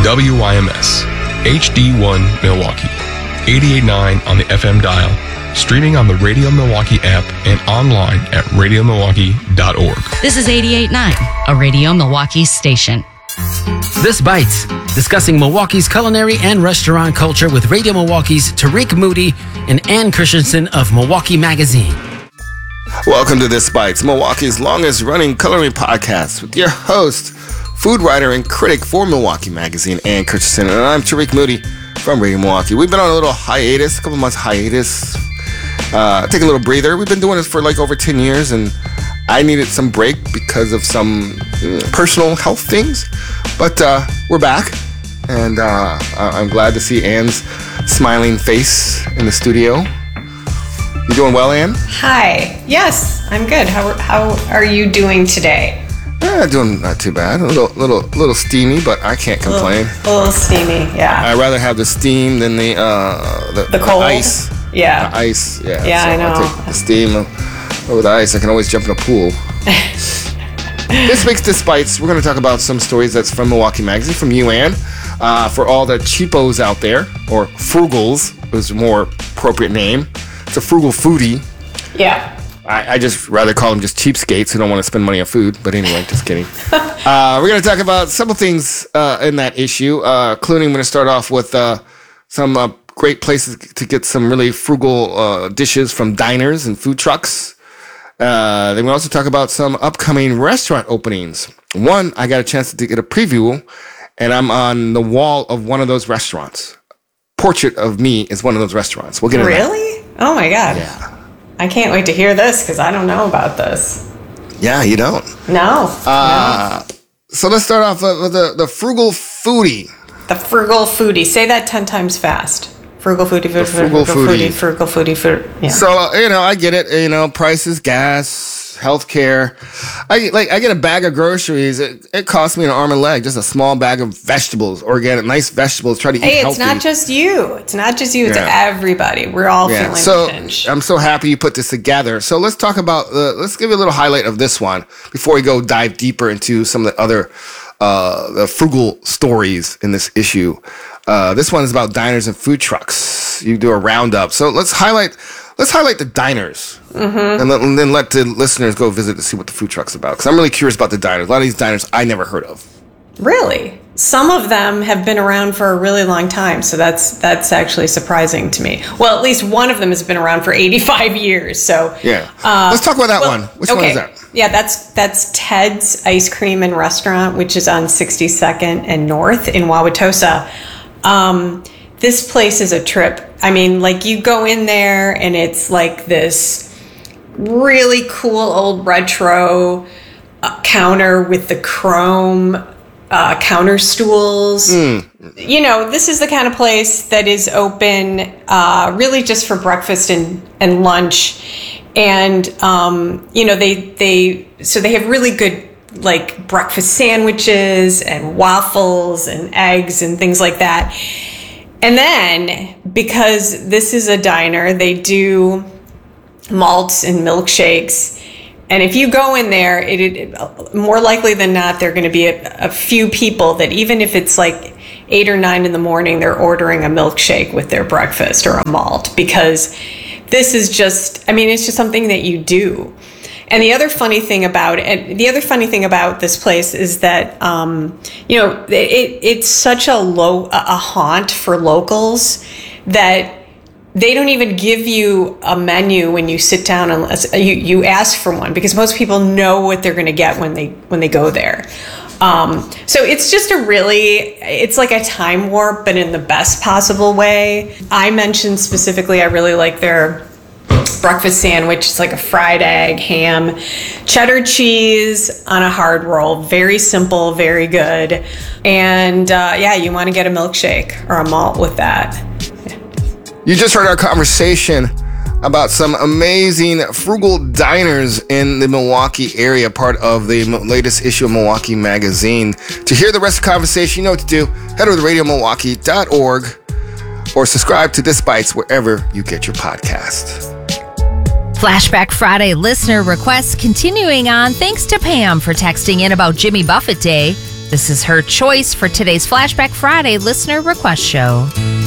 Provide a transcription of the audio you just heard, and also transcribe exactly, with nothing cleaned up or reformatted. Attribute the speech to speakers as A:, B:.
A: W Y M S, H D one Milwaukee, eighty-eight point nine on the F M dial, streaming on the Radio Milwaukee app and online at radio milwaukee dot org.
B: This is eighty-eight point nine, a Radio Milwaukee station.
C: This Bites, discussing Milwaukee's culinary and restaurant culture with Radio Milwaukee's Tariq Moody and Ann Christensen of Milwaukee Magazine.
D: Welcome to This Bites, Milwaukee's longest-running culinary podcast with your host, food writer and critic for Milwaukee Magazine, Ann Christensen, and I'm Tariq Moody from Radio Milwaukee. We've been on a little hiatus, a couple months hiatus. Uh, take a little breather. We've been doing this for like over ten years, and I needed some break because of some mm, personal health things. But uh, we're back, and uh, I'm glad to see Ann's smiling face in the studio. You doing well, Ann?
E: Hi. Yes, I'm good. How how are you doing today?
D: Eh, doing not too bad. A little little little steamy, but I can't complain.
E: A little, a little steamy, yeah.
D: I'd rather have the steam than the uh, the,
E: the cold
D: the ice.
E: Yeah.
D: The ice. Yeah.
E: Yeah,
D: so
E: I know.
D: I'll take the steam over the ice. I can always jump in a pool. This week's This Bites, we're going to talk about some stories that's from Milwaukee Magazine, from you, Ann. Uh, for all the cheapos out there, or frugals is a more appropriate name. It's a frugal foodie.
E: Yeah.
D: I, I just rather call them just cheapskates who don't want to spend money on food. But anyway, just kidding. uh, we're going to talk about several things uh, in that issue, uh, including we're going to start off with uh, some uh, great places to get some really frugal uh, dishes from diners and food trucks. Uh, then we also talk about some upcoming restaurant openings. One, I got a chance to get a preview, and I'm on the wall of one of those restaurants. Portrait of me is one of those restaurants. We'll get into that.
E: Really? Oh my God.
D: Yeah.
E: I can't wait to hear this because I don't know about this.
D: Yeah, you don't.
E: No.
D: Uh,
E: no.
D: So let's start off with the, the frugal foodie.
E: The frugal foodie. Say that ten times fast. Frugal foodie, food,
D: frugal
E: frugal
D: foodie.
E: foodie, frugal foodie, food. Yeah.
D: So, uh, you know, I get it. You know, prices, gas, healthcare. I like. I get a bag of groceries. It, it costs me an arm and leg. Just a small bag of vegetables, organic, nice vegetables. Try to eat
E: hey,
D: healthy.
E: it's not just you. It's not just you. It's
D: Yeah.
E: everybody. We're all
D: Yeah.
E: feeling
D: So
E: the pinch.
D: I'm so happy you put this together. So let's talk about. Uh, let's give you a little highlight of this one before we go dive deeper into some of the other uh, the frugal stories in this issue. Uh, this one is about diners and food trucks. You do a roundup. So let's highlight let's highlight the diners, mm-hmm. and, let, and then let the listeners go visit to see what the food truck's about. Because I'm really curious about the diners. A lot of these diners I never heard of.
E: Really? Some of them have been around for a really long time, so that's that's actually surprising to me. Well, at least one of them has been around for eighty-five years. So
D: Yeah.
E: uh,
D: let's talk about that
E: well,
D: one. Which
E: okay.
D: one is that?
E: Yeah, that's that's Ted's Ice Cream and Restaurant, which is on sixty-second and North in Wauwatosa. Um, this place is a trip. I mean, like you go in there and it's like this really cool old retro uh, counter with the chrome uh, counter stools. Mm. You know, this is the kind of place that is open uh, really just for breakfast and, and lunch. And, um, you know, they, they, so they have really good like breakfast sandwiches and waffles and eggs and things like that. And then because this is a diner, they do malts and milkshakes. And if you go in there, it, it more likely than not, there are going to be a, a few people that even if it's like eight or nine in the morning, they're ordering a milkshake with their breakfast or a malt, because this is just, I mean, it's just something that you do. And the other funny thing about it, the other funny thing about this place is that, um, you know, it, it's such a low, a haunt for locals that they don't even give you a menu when you sit down unless you, you ask for one, because most people know what they're going to get when they, when they go there. Um, so it's just a really, it's like a time warp, but in the best possible way. I mentioned specifically, I really like their breakfast sandwich. It's like a fried egg, ham, cheddar cheese on a hard roll. Very simple, very good. And uh, yeah, you want to get a milkshake or a malt with that.
D: You just heard our conversation about some amazing frugal diners in the Milwaukee area, part of the latest issue of Milwaukee Magazine. To hear the rest of the conversation, you know what to do. Head over to radio milwaukee dot org or subscribe to This Bites wherever you get your podcast.
F: Flashback Friday listener requests continuing on, thanks to Pam for texting in about Jimmy Buffett Day. This is her choice for today's Flashback Friday listener request show.